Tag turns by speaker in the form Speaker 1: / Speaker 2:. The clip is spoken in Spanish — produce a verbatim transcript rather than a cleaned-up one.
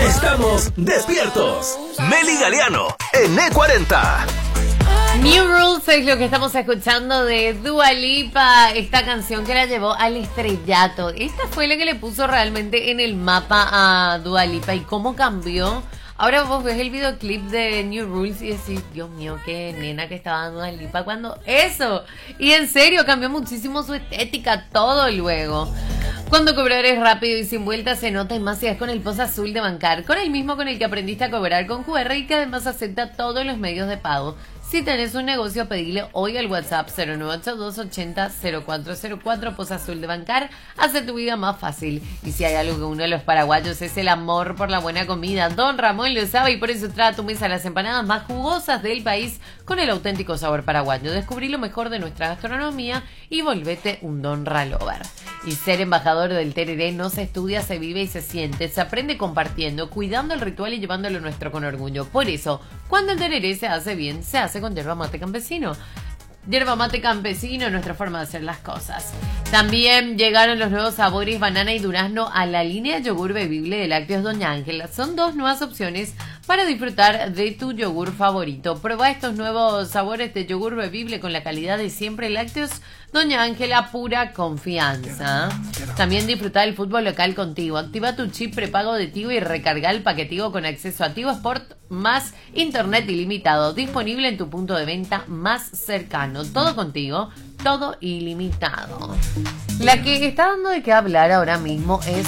Speaker 1: Estamos despiertos. Meli Galeano en E cuarenta.
Speaker 2: New Rules es lo que estamos escuchando de Dua Lipa, esta canción que la llevó al estrellato. Esta fue la que le puso realmente en el mapa a Dua Lipa y cómo cambió. Ahora vos ves el videoclip de New Rules y decís, Dios mío, qué nena que estaba Dua Lipa cuando eso. Y en serio, cambió muchísimo su estética, todo luego. Cuando cobrar es rápido y sin vuelta se nota y más si es con el post azul de Bancar, con el mismo con el que aprendiste a cobrar con Q R y que además acepta todos los medios de pago. Si tenés un negocio, pedile hoy al WhatsApp cero nueve ocho dos ochenta cero cuatro cero cuatro, post azul de Bancar, hace tu vida más fácil. Y si hay algo que uno de los paraguayos es el amor por la buena comida, Don Ramón lo sabe y por eso trae a tu mesa las empanadas más jugosas del país con el auténtico sabor paraguayo. Descubrí lo mejor de nuestra gastronomía y volvete un Don Ralover. Y ser embajador del tereré no se estudia, se vive y se siente. Se aprende compartiendo, cuidando el ritual y llevándolo nuestro con orgullo. Por eso, cuando el tereré se hace bien, se hace con yerba mate campesino. Yerba mate campesino, nuestra forma de hacer las cosas. También llegaron los nuevos sabores banana y durazno a la línea yogur bebible de Lácteos Doña Ángela. Son dos nuevas opciones para disfrutar de tu yogur favorito. Prueba estos nuevos sabores de yogur bebible con la calidad de siempre. Lácteos Doña Ángela, pura confianza. También disfruta del fútbol local contigo. Activa tu chip prepago de Tigo y recarga el paquetivo con acceso a Tigo Sport más internet ilimitado. Disponible en tu punto de venta más cercano. Todo contigo, todo ilimitado. La que está dando de qué hablar ahora mismo es